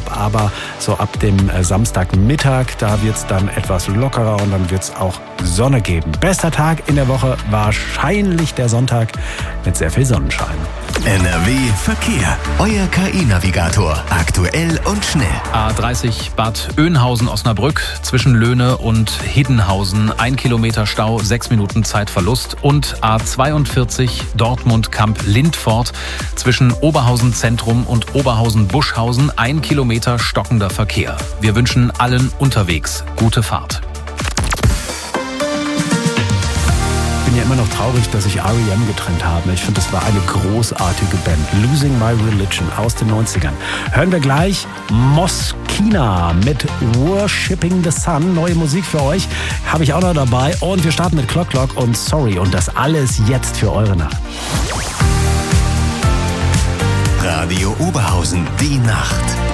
ab, aber so ab dem Samstagmittag, da wird es dann etwas lockerer und dann wird es auch Sonne geben. Bester Tag in der Woche wahrscheinlich der Sonntag mit sehr viel Sonnenschein. NRW Verkehr. Euer KI-Navigator. Aktuell und schnell. A30 Bad Oeynhausen-Osnabrück zwischen Löhne und Hiddenhausen. 1 Kilometer Stau, 6 Minuten Zeitverlust. Und A42 Dortmund-Kamp-Lindfort zwischen Oberhausen Zentrum und Oberhausen-Buschhausen. 1 Kilometer stockender Verkehr. Wir wünschen allen unterwegs gute Fahrt. Ich bin ja immer noch traurig, dass sich R.E.M. getrennt haben. Ich finde, das war eine großartige Band. Losing My Religion aus den 90ern. Hören wir gleich Moskina mit Worshipping the Sun. Neue Musik für euch habe ich auch noch dabei. Und wir starten mit Clock Clock und Sorry. Und das alles jetzt für eure Nacht. Radio Oberhausen, die Nacht.